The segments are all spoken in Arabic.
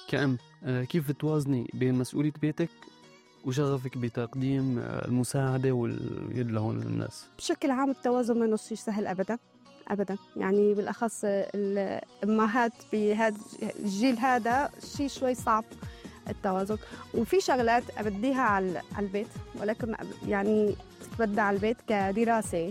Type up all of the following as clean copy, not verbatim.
كأم كيف بتوازني بين مسؤولية بيتك وشغفك بتقديم المساعدة واليد لهون للناس؟ بشكل عام التوازن منه شيء سهل أبدا أبدا، يعني بالأخص الأمهات بهذا الجيل هذا شيء شوي صعب التوازن. وفي شغلات أبديها على البيت، ولكن يعني تتبدى على البيت كدراسة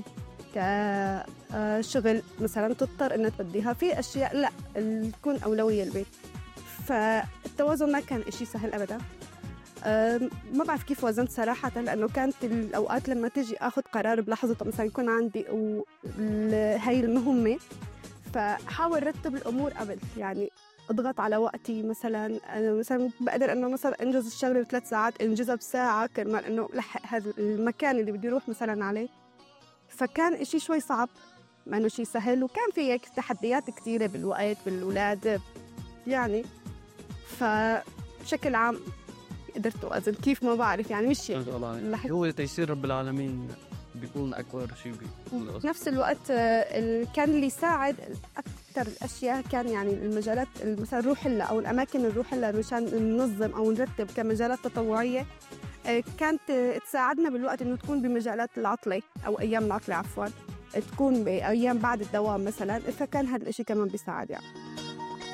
كشغل مثلا تضطر إنها تبديها في أشياء لا تكون أولوية البيت. فالتوازن ما كان إشي سهل أبدا. ما بعرف كيف وزنت صراحة، لأنه كانت الأوقات لما تيجي أخذ قرار بلحظة مثلا يكون عندي هاي المهمة، فحاول رتب الأمور قبل، يعني اضغط على وقتي. مثلا أنا مثلا بقدر إنه مثلا أنجز الشغلة ب3 ساعات أنجزها بساعة كرمال إنه لحق هذا المكان اللي بدي أروح مثلا عليه. فكان إشي شوي صعب، ما إنه شيء سهل، وكان في تحديات كتيرة بالوقت بالأولاد يعني. فبشكل عام قدرت أوازن كيف ما بعرف، يعني مش هو تيسير رب العالمين بيكون أكبر شيء في نفس الوقت. كان اللي يساعد أكثر الأشياء كان يعني المجالات مثلا نروح لها أو الأماكن نروح لها مشان ننظم أو نرتب كمجالات تطوعية. كانت تساعدنا بالوقت إنه تكون بمجالات العطلة أو أيام العطلة عفوا، تكون بأيام بعد الدوام مثلا، فكان هذا الإشي كمان بيساعد يعني.